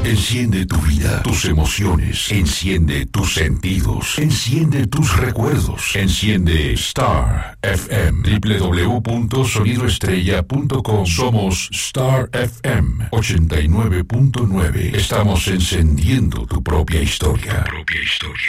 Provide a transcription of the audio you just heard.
Enciende tu vida, tus emociones. Enciende tus sentidos. Enciende tus recuerdos. Enciende Star FM. www.sonidoestrella.com. Somos Star FM 89.9. Estamos encendiendo tu propia historia.